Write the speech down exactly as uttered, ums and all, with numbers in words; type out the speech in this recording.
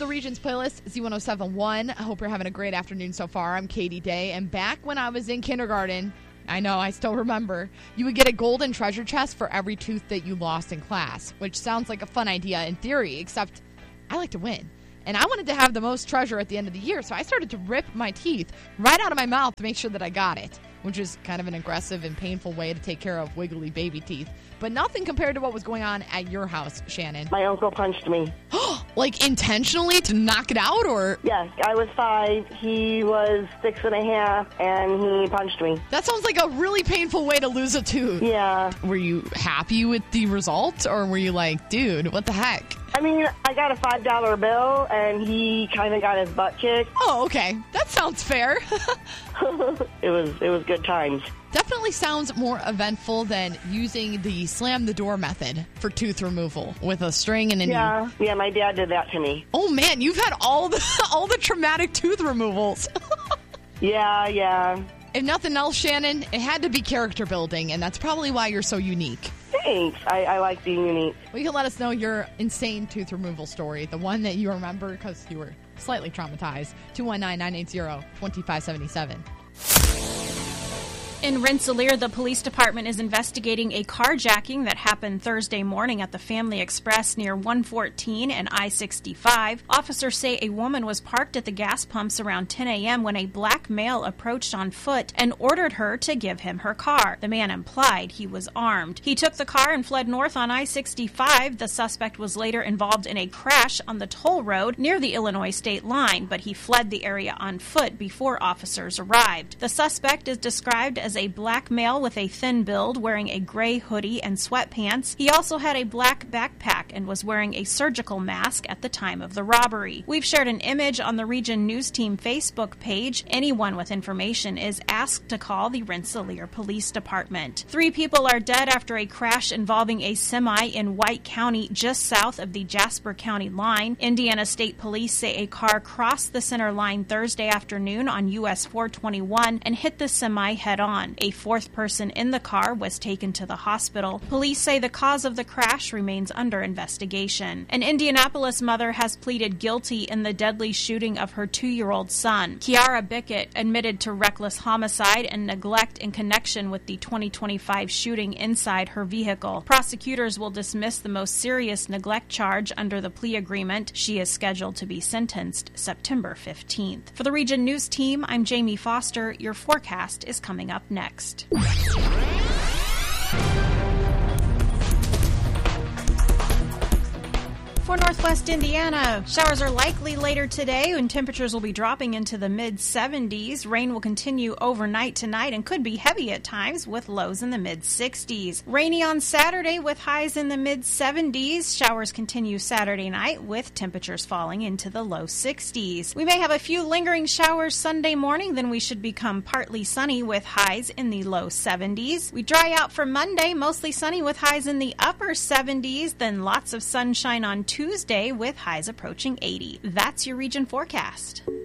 the Regions playlist, Z one oh seven point one. I hope you're having a great afternoon so far. I'm Katie Day, and back when I was in kindergarten, I know, I still remember, you would get a golden treasure chest for every tooth that you lost in class, which sounds like a fun idea in theory, except I like to win. And I wanted to have the most treasure at the end of the year, so I started to rip my teeth right out of my mouth to make sure that I got it, which is kind of an aggressive and painful way to take care of wiggly baby teeth. But nothing compared to what was going on at your house, Shannon. My uncle punched me. Like intentionally to knock it out, or? Yes, I was five. He was six and a half, and he punched me. That sounds like a really painful way to lose a tooth. Yeah. Were you happy with the result, or were you like, dude, what the heck? I mean, I got a five dollar bill, and he kind of got his butt kicked. Oh, okay. That sounds fair. It was it was good times. Definitely sounds more eventful than using the slam the door method for tooth removal with a string and a Yeah, yeah, my dad did that to me. Oh man, you've had all the all the traumatic tooth removals. Yeah, yeah. If nothing else, Shannon, it had to be character building, and that's probably why you're so unique. Thanks. I, I like being unique. Well, you can let us know your insane tooth removal story, the one that you remember because you were slightly traumatized. two one nine, nine eight zero, two five seven seven. In Rensselaer, the police department is investigating a carjacking that happened Thursday morning at the Family Express near one fourteen and I sixty-five. Officers say a woman was parked at the gas pumps around ten a.m. when a black male approached on foot and ordered her to give him her car. The man implied he was armed. He took the car and fled north on I sixty-five. The suspect was later involved in a crash on the toll road near the Illinois state line, but he fled the area on foot before officers arrived. The suspect is described as a black male with a thin build wearing a gray hoodie and sweatpants. He also had a black backpack and was wearing a surgical mask at the time of the robbery. We've shared an image on the Region News Team Facebook page. Anyone with information is asked to call the Rensselaer Police Department. Three people are dead after a crash involving a semi in White County just south of the Jasper County line. Indiana State Police say a car crossed the center line Thursday afternoon on U S four twenty-one and hit the semi head-on. A fourth person in the car was taken to the hospital. Police say the cause of the crash remains under investigation. An Indianapolis mother has pleaded guilty in the deadly shooting of her two-year-old son. Kiara Bickett admitted to reckless homicide and neglect in connection with the twenty twenty-five shooting inside her vehicle. Prosecutors will dismiss the most serious neglect charge under the plea agreement. She is scheduled to be sentenced September fifteenth. For the Region News Team, I'm Jamie Foster. Your forecast is coming up next. For Northwest Indiana, showers are likely later today and temperatures will be dropping into the mid seventies. Rain will continue overnight tonight and could be heavy at times with lows in the mid sixties. Rainy on Saturday with highs in the mid seventies. Showers continue Saturday night with temperatures falling into the low sixties. We may have a few lingering showers Sunday morning, then we should become partly sunny with highs in the low seventies. We dry out for Monday, mostly sunny with highs in the upper seventies, then lots of sunshine on Tuesday with highs approaching eighty. That's your region forecast.